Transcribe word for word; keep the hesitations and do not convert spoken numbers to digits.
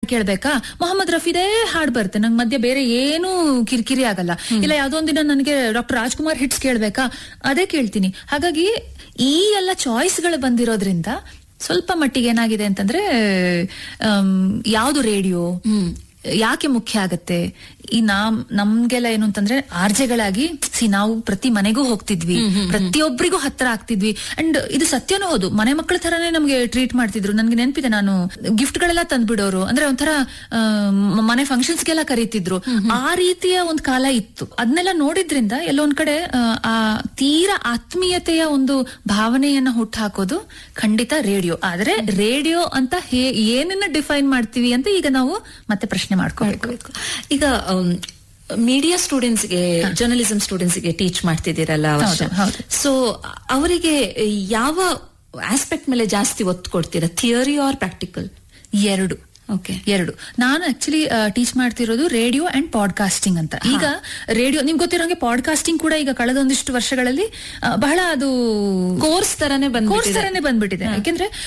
ಕೇಳ್ಬೇಕಾ, ಮೊಹಮ್ಮದ್ ರಫಿದೇ ಹಾಡ್ ಬರುತ್ತೆ ನಂಗೆ, ಮಧ್ಯೆ ಬೇರೆ ಏನು ಕಿರಿಕಿರಿ ಆಗಲ್ಲ. ಇಲ್ಲ ಯಾವ್ದೋ ಒಂದಿನ ನನಗೆ ಡಾಕ್ಟರ್ ರಾಜ್ಕುಮಾರ್ ಹಿಟ್ಸ್ ಕೇಳ್ಬೇಕಾ, ಅದೇ ಕೇಳ್ತೀನಿ. ಹಾಗಾಗಿ ಈ ಎಲ್ಲ ಚಾಯ್ಸ್ ಗಳು ಬಂದಿರೋದ್ರಿಂದ ಸ್ವಲ್ಪ ಮಟ್ಟಿಗೆ ಏನಾಗಿದೆ ಅಂತಂದ್ರೆ ಯಾವ್ದು ರೇಡಿಯೋ ಯಾಕೆ ಮುಖ್ಯ ಆಗತ್ತೆ, ಈ ನಾಮ್ ನಮ್ಗೆಲ್ಲ ಏನು ಅಂತಂದ್ರೆ ಆರ್ಜೆಗಳಾಗಿ ಸಿ ನಾವು ಪ್ರತಿ ಮನೆಗೂ ಹೋಗ್ತಿದ್ವಿ, ಪ್ರತಿಯೊಬ್ಬರಿಗೂ ಹತ್ರ ಆಗ್ತಿದ್ವಿ. ಅಂಡ್ ಇದು ಸತ್ಯನೂ ಹೌದು, ಮನೆ ಮಕ್ಕಳ ತರಾನೇ ನಮ್ಗೆ ಟ್ರೀಟ್ ಮಾಡ್ತಿದ್ರು. ನನ್ಗೆ ನೆನಪಿದೆ, ನಾನು ಗಿಫ್ಟ್ ಗಳೆಲ್ಲ ತಂದ್ಬಿಡೋರು, ಅಂದ್ರೆ ಒಂಥರ ಮನೆ ಫಂಕ್ಷನ್ಸ್ಗೆಲ್ಲ ಕರೀತಿದ್ರು. ಆ ರೀತಿಯ ಒಂದು ಕಾಲ ಇತ್ತು. ಅದನ್ನೆಲ್ಲ ನೋಡಿದ್ರಿಂದ ಎಲ್ಲೊಂದ್ ಕಡೆ ಆ ತೀರಾ ಆತ್ಮೀಯತೆಯ ಒಂದು ಭಾವನೆಯನ್ನ ಹುಟ್ಟು ಹಾಕೋದು ಖಂಡಿತ ರೇಡಿಯೋ. ಆದ್ರೆ ರೇಡಿಯೋ ಅಂತ ಏನನ್ನ ಡಿಫೈನ್ ಮಾಡ್ತೀವಿ ಅಂತ ಈಗ ನಾವು ಮತ್ತೆ ಪ್ರಶ್ನೆ ಮಾಡ್ಕೋಬೇಕು. ಈಗ ಮೀಡಿಯಾ ಸ್ಟೂಡೆಂಟ್ಸ್ಗೆ, ಜರ್ನಲಿಸಂ ಸ್ಟೂಡೆಂಟ್ಸ್ಗೆ ಟೀಚ್ ಮಾಡ್ತಿದ್ದೀರಲ್ಲ, ಸೊ ಅವರಿಗೆ ಯಾವ ಆಸ್ಪೆಕ್ಟ್ ಮೇಲೆ ಜಾಸ್ತಿ ಒತ್ತು ಕೊಡ್ತೀರಾ, ಥಿಯರಿ ಆರ್ ಪ್ರಾಕ್ಟಿಕಲ್? ಎರಡು. ಓಕೆ, ಎರಡು. ನಾನು ಆಕ್ಚುಲಿ ಟೀಚ್ ಮಾಡ್ತಿರೋದು ರೇಡಿಯೋ ಅಂಡ್ ಪಾಡ್ಕಾಸ್ಟಿಂಗ್ ಅಂತ. ಈಗ ರೇಡಿಯೋ ನಿಮ್ಗೆ ಗೊತ್ತಿರೋಂಗೆ ಪಾಡ್ಕಾಸ್ಟಿಂಗ್ ಕೂಡ ಈಗ ಕಳೆದ ಒಂದಿಷ್ಟು ವರ್ಷಗಳಲ್ಲಿ ಬಹಳ ಅದು ಕೋರ್ಸ್ ತರನೇ ಬಂದ್ ಕೋರ್ಸ್ ತರನೇ ಬಂದ್ಬಿಟ್ಟಿದೆ. ಯಾಕೆಂದ್ರೆ